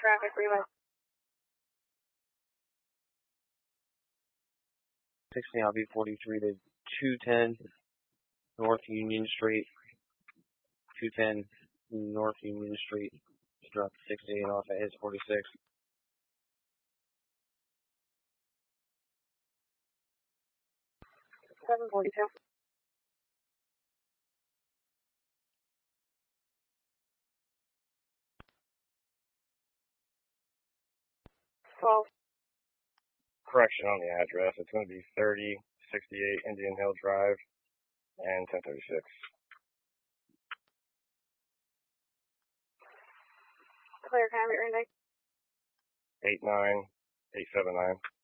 traffic relay. 16, I'll be 43 to 210 North Union Street. 210 North Union Street. Just drop 60 and off at his 46. 742. 12. Correction on the address. It's going to be 3068 Indian Hill Drive and 1036. Clear, can I have your index? 89879.